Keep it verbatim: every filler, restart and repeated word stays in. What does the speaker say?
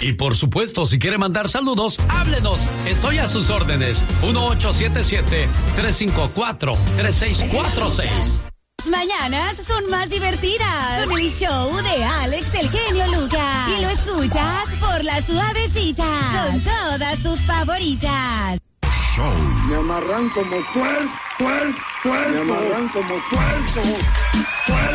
Y por supuesto, si quiere mandar saludos, háblenos. Estoy a sus órdenes. uno ocho siete siete, tres cinco cuatro, tres seis cuatro seis. Mañanas son más divertidas. El show de Alex el genio Lucas. Y lo escuchas por la suavecita. Con todas tus favoritas. Show. Me amarran como puer, puer, puerco. Me amarran como puerco, puerco.